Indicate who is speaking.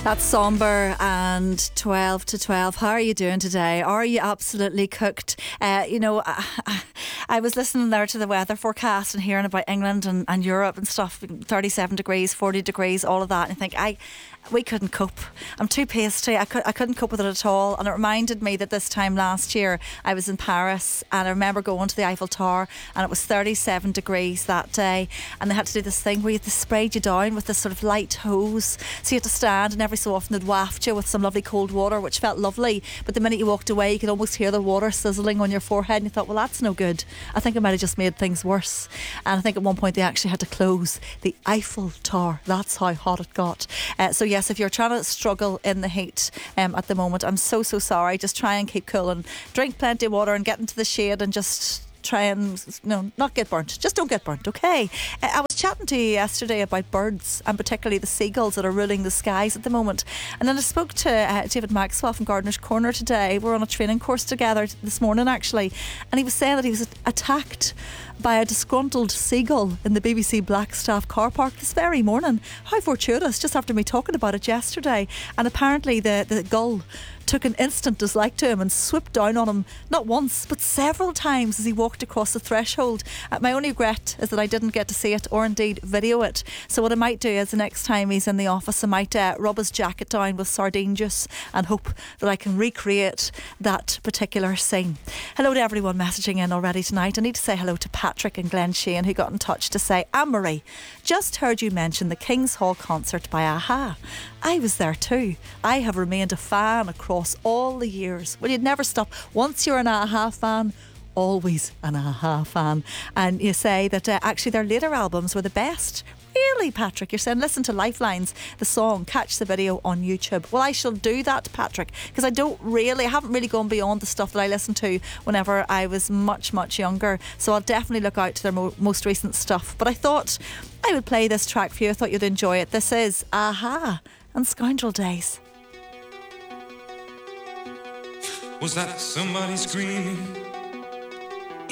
Speaker 1: That's Somber and 12 to 12. How are you doing today? Are you absolutely cooked? I was listening there to the weather forecast and hearing about England and Europe and stuff, 37 degrees, 40 degrees, all of that. And I think we couldn't cope. I'm too pasty. I couldn't cope with it at all. And it reminded me that this time last year I was in Paris and I remember going to the Eiffel Tower and it was 37 degrees that day, and they had to do this thing where they sprayed you down with this sort of light hose, so you had to stand and every so often they'd waft you with some lovely cold water, which felt lovely, but the minute you walked away you could almost hear the water sizzling on your forehead and you thought, well, that's no good. I think it might have just made things worse. And I think at one point they actually had to close the Eiffel Tower. That's how hot it got. So yes, if you're trying to struggle in the heat at the moment, I'm so sorry. Just try and keep cool and drink plenty of water and get into the shade and just try and not get burnt. Just don't get burnt, okay? I was chatting to you yesterday about birds and particularly the seagulls that are ruling the skies at the moment, and then I spoke to David Maxwell from Gardener's Corner today. We're on a training course together this morning actually, and he was saying that he was attacked by a disgruntled seagull in the BBC Blackstaff car park this very morning. How fortuitous, just after me talking about it yesterday. And apparently the gull took an instant dislike to him and swooped down on him not once but several times as he walked across the threshold. My only regret is that I didn't get to see it or indeed video it. So what I might do is the next time he's in the office I might rub his jacket down with sardine juice and hope that I can recreate that particular scene. Hello to everyone messaging in already tonight. I need to say hello to Patrick and Glen Shane, who got in touch to say, Anne-Marie, just heard you mention the King's Hall concert by a-ha. I was there too. I have remained a fan across all the years. Well, you'd never stop. Once you're an a-ha fan, always an a-ha fan. And you say that actually their later albums were the best. Really, Patrick? You're saying listen to Lifelines, the song, catch the video on YouTube. Well, I shall do that, Patrick, because I haven't really gone beyond the stuff that I listened to whenever I was much younger. So I'll definitely look out to their most recent stuff. But I thought I would play this track for you. I thought you'd enjoy it. This is a-ha and Scoundrel Days.
Speaker 2: Was that somebody screaming